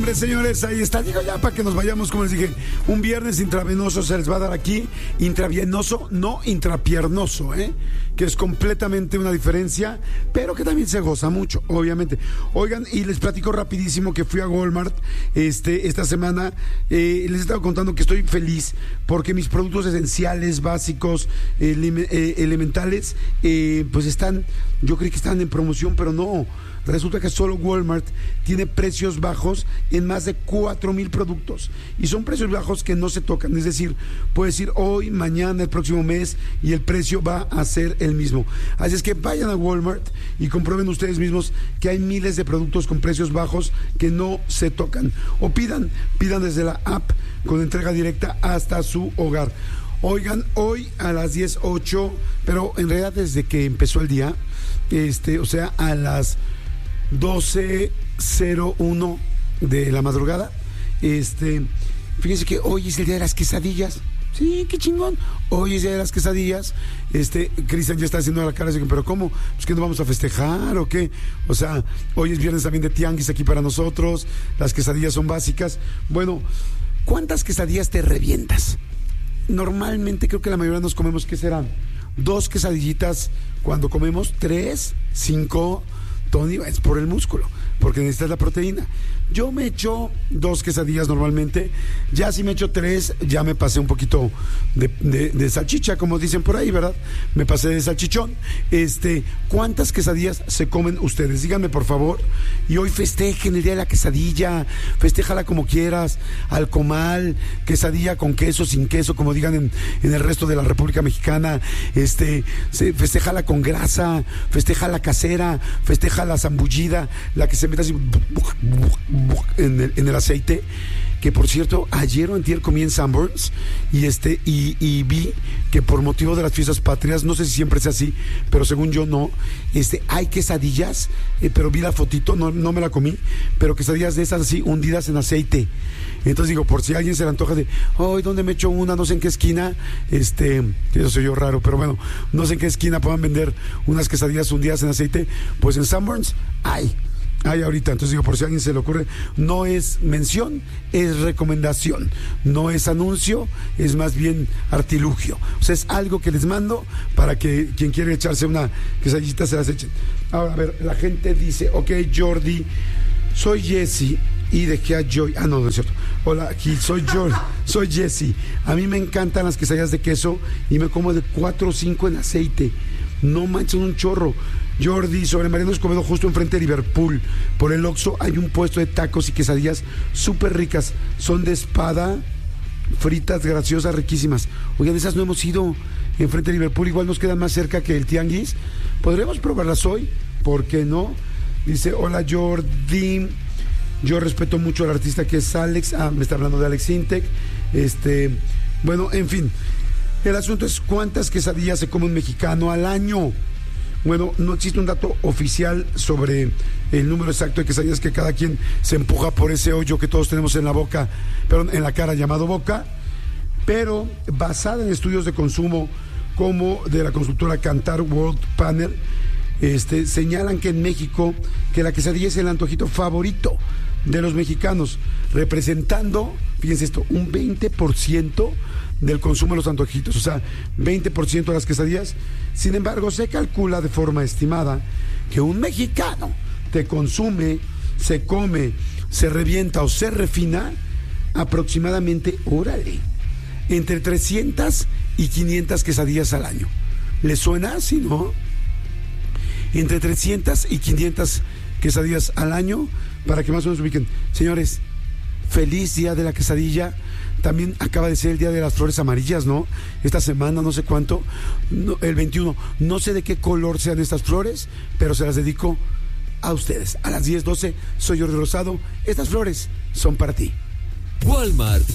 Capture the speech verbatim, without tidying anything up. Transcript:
hombre, señores, ahí está. Digo ya para que nos vayamos, como les dije, un viernes intravenoso se les va a dar aquí. Intravenoso, no intrapiernoso, ¿eh? Que es completamente una diferencia, pero que también se goza mucho, obviamente. Oigan, y les platico rapidísimo que fui a Walmart este, esta semana. Eh, les he estado contando que estoy feliz porque mis productos esenciales, básicos, ele- eh, elementales, eh, pues están, yo creí que estaban en promoción, pero no. Resulta que solo Walmart tiene precios bajos en más de cuatro mil productos. Y son precios bajos que no se tocan. Es decir, puedes ir hoy, mañana, el próximo mes y el precio va a ser el mismo. Así es que vayan a Walmart y comprueben ustedes mismos que hay miles de productos con precios bajos que no se tocan. O pidan, pidan desde la app con entrega directa hasta su hogar. Oigan, hoy a las diez ocho, pero en realidad desde que empezó el día, este, o sea, a las doce cero uno de la madrugada, este, fíjense que hoy es el día de las quesadillas. Sí, qué chingón. Hoy es el día de las quesadillas. Este, Cristian ya está haciendo la cara así, pero ¿cómo? ¿Pues que no vamos a festejar o qué? O sea, hoy es viernes también de tianguis aquí para nosotros. Las quesadillas son básicas. Bueno, ¿cuántas quesadillas te revientas? Normalmente creo que la mayoría nos comemos, ¿qué serán? Dos quesadillitas cuando comemos, tres, cinco. Tony, es por el músculo, porque necesitas la proteína. Yo me echo dos quesadillas normalmente. Ya si me echo tres, ya me pasé un poquito de, de, de salchicha, como dicen por ahí, ¿verdad? Me pasé de salchichón. Este, ¿cuántas quesadillas se comen ustedes? Díganme, por favor. Y hoy festejen el día de la quesadilla. Festéjala como quieras. Al comal, quesadilla con queso, sin queso, como digan en, en el resto de la República Mexicana. Este, se, festéjala con grasa. Festéjala casera. Festéjala zambullida. La que se mete así En el, en el aceite, que por cierto ayer o antier comí en Sanborns y este y, y vi que por motivo de las fiestas patrias, no sé si siempre es así, pero según yo no, este hay quesadillas, eh, pero vi la fotito, no, no me la comí, pero quesadillas de esas así hundidas en aceite. Entonces digo, por si a alguien se le antoja de, hoy, ¿dónde me echo una? No sé en qué esquina, este, eso soy yo raro, pero bueno, no sé en qué esquina puedan vender unas quesadillas hundidas en aceite, pues en Sanborns hay. Hay ahorita, entonces digo, por si a alguien se le ocurre, no es mención, es recomendación, no es anuncio, es más bien artilugio. O sea, es algo que les mando para que quien quiere echarse una quesadillita se las echen. Ahora, a ver, la gente dice, ok, Jordi, soy Jesse y dejé a Joy. Ah, no, no es cierto. Hola, aquí soy Jordi, soy Jesse. A mí me encantan las quesadillas de queso y me como de cuatro o cinco en aceite. No manches, un chorro. Jordi, sobre Mariano Escobedo, justo enfrente de Liverpool, por el Oxxo, hay un puesto de tacos y quesadillas súper ricas. Son de espada, fritas, graciosas, riquísimas. Oigan, esas no hemos ido enfrente de Liverpool, igual nos quedan más cerca que el tianguis. ¿Podremos probarlas hoy? ¿Por qué no? Dice, hola Jordi, yo respeto mucho al artista que es Alex. Ah, me está hablando de Alex Intec. Este, bueno, en fin, el asunto es cuántas quesadillas se come un mexicano al año. Bueno, no existe un dato oficial sobre el número exacto de quesadillas, que cada quien se empuja por ese hoyo que todos tenemos en la boca, perdón, en la cara, llamado boca, pero basada en estudios de consumo como de la consultora Kantar World Panel, este, señalan que en México que la quesadilla es el antojito favorito de los mexicanos, representando, fíjense esto, un veinte por ciento del consumo de los antojitos, o sea, veinte por ciento de las quesadillas. Sin embargo, se calcula de forma estimada que un mexicano te consume, se come, se revienta o se refina aproximadamente, órale, entre trescientas y quinientas quesadillas al año. ¿Les suena? ¿Sí, no? Entre trescientas y quinientas quesadillas al año, para que más o menos ubiquen. Señores, feliz día de la quesadilla. También acaba de ser el día de las flores amarillas, ¿no? Esta semana, no sé cuánto, no, el veintiuno. No sé de qué color sean estas flores, pero se las dedico a ustedes. A las diez doce, soy Jordi Rosado. Estas flores son para ti. Walmart